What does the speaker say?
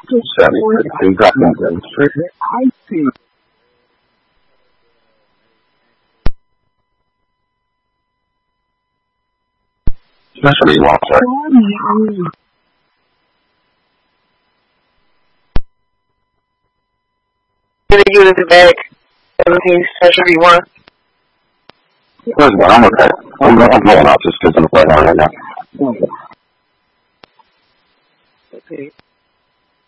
Especially water. Gonna give it back. 17 specialty one. I'm okay. I'm going out just because I'm right now. Okay.